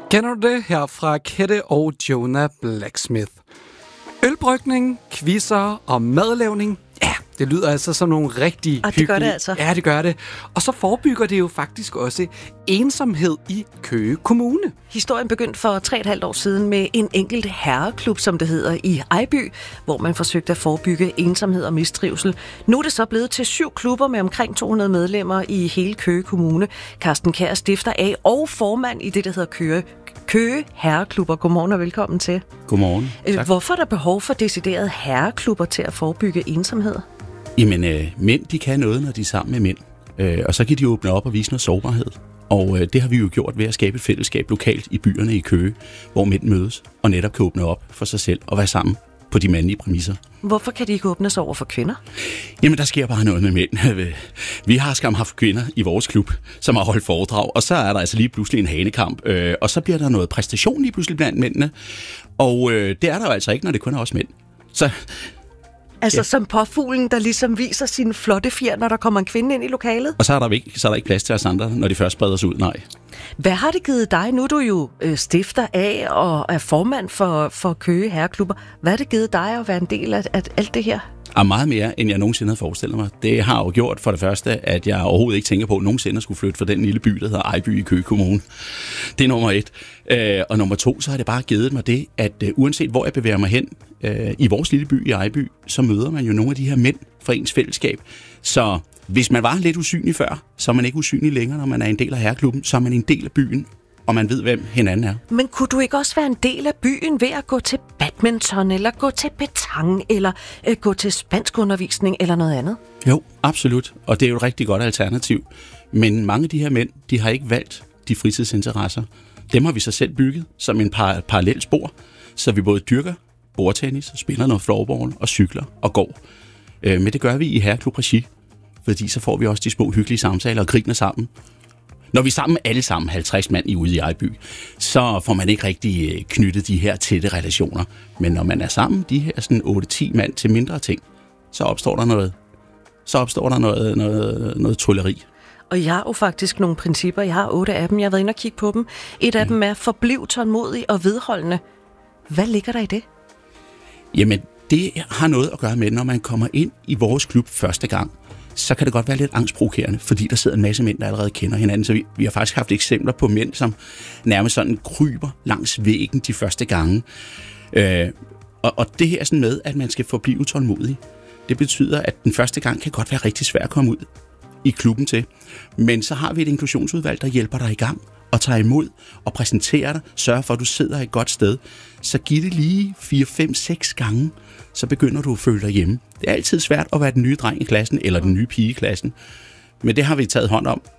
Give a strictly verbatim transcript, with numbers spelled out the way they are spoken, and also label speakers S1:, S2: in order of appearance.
S1: Kender du det her fra Kette og Jonah Blacksmith? Ølbrygning, quizzer og madlavning. Ja, det lyder altså som nogle rigtig
S2: Og det gør det altså.
S1: Ja, det gør det. Og så forebygger det jo faktisk også ensomhed i Køge Kommune.
S2: Historien begyndte for tre og et halvt år siden med en enkelt herreklub, som det hedder, i Ejby, hvor man forsøgte at forebygge ensomhed og mistrivsel. Nu er det så blevet til syv klubber med omkring to hundrede medlemmer i hele Køge Kommune. Carsten Kjær stifter af og formand i det, der hedder Køge Køge Herreklubber. Godmorgen og velkommen til.
S3: Godmorgen. Tak.
S2: Hvorfor er der behov for deciderede herreklubber til at forebygge ensomhed?
S3: Jamen, øh, mænd de kan noget, når de er sammen med mænd. Øh, og så kan de åbne op og vise noget sårbarhed. Og øh, det har vi jo gjort ved at skabe et fællesskab lokalt i byerne i Køge, hvor mænd mødes og netop kan åbne op for sig selv og være sammen på de mandlige præmisser.
S2: Hvorfor kan de ikke åbnes over for kvinder?
S3: Jamen, der sker bare noget med mænd. Vi har skam haft kvinder i vores klub, som har holdt foredrag, og så er der altså lige pludselig en hanekamp, øh, og så bliver der noget præstation lige pludselig blandt mændene, og øh, det er der jo altså ikke, når det kun er os mænd. Så...
S2: Altså
S3: Ja.
S2: som påfuglen, der ligesom viser sine flotte fjer, når der kommer en kvinde ind i lokalet?
S3: Og så er der ikke, så er der ikke plads til os andre, når de først spreder sig ud, nej.
S2: Hvad har det givet dig? Nu er du jo øh, stifter af og er formand for, for Køge Herreklubber. Hvad har det givet dig at være en del af, af alt det her?
S3: Og meget mere, end jeg nogensinde havde forestillet mig. Det har jo gjort for det første, at jeg overhovedet ikke tænker på, at nogensinde skulle flytte fra den lille by, der hedder Ejby i Køge Kommune. Det er nummer et. Øh, og nummer to, så har det bare givet mig det, at øh, uanset hvor jeg bevæger mig hen, øh, i vores lille by i Ejby, så møder man jo nogle af de her mænd fra ens fællesskab. Så hvis man var lidt usynlig før, så er man ikke usynlig længere, når man er en del af herreklubben, så er man en del af byen, og man ved, hvem hinanden er.
S2: Men kunne du ikke også være en del af byen ved at gå til badminton, eller gå til petang, eller øh, gå til spanskundervisning, eller noget andet?
S3: Jo, absolut. Og det er jo et rigtig godt alternativ. Men mange af de her mænd, de har ikke valgt de fritidsinteresser. Dem har vi så selv bygget som en par, parallel spor, så vi både dyrker bordtennis, spiller noget floorball og cykler og går. Øh, men det gør vi i Herreklub Regi, fordi så får vi også de små hyggelige samtaler og griner sammen. Når vi er sammen alle sammen, halvtreds mand i ude i Ejby, så får man ikke rigtig knyttet de her tætte relationer. Men når man er sammen, de her sådan otte ti mand til mindre ting, så opstår der noget, så opstår der noget, noget, noget trylleri.
S2: Og jeg har jo faktisk nogle principper. Jeg har otte af dem. Jeg har været inde og kigge på dem. Et af mm. dem er forbliv tålmodig og vedholdende. Hvad ligger der i det?
S3: Jamen, det har noget at gøre med, når man kommer ind i vores klub første gang, så kan det godt være lidt angstprovokerende, fordi der sidder en masse mænd, der allerede kender hinanden. Så vi, vi har faktisk haft eksempler på mænd, som nærmest sådan kryber langs væggen de første gange. Øh, og, og det her sådan med, at man skal forblive tålmodig, det betyder, at den første gang kan godt være rigtig svært at komme ud i klubben til. Men så har vi et inklusionsudvalg, der hjælper dig i gang og tager imod og præsenterer dig, sørger for, at du sidder et godt sted. Så giv det lige fire, fem, seks gange, så begynder du at føle dig hjemme. Det er altid svært at være den nye dreng i klassen, eller den nye pige i klassen. Men det har vi taget hånd om,